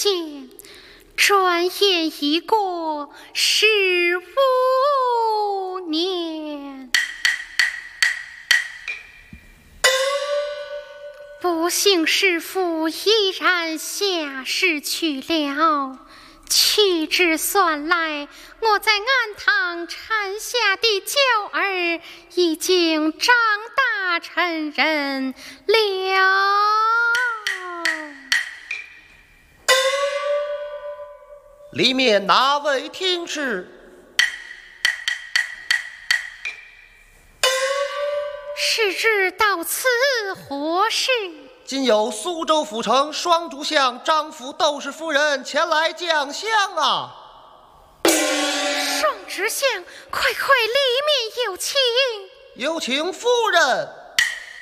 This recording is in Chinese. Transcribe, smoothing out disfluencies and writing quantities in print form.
间，转眼已过15年。不幸师父依然下世去了，屈指算来，我在庵堂产下的娇儿已经长大成人了。 里面哪位听旨？ 是知到此何事？ 今有苏州府城双主相张府窦氏夫人前来将相啊！ 双知相，快快里面有请。 有请夫人。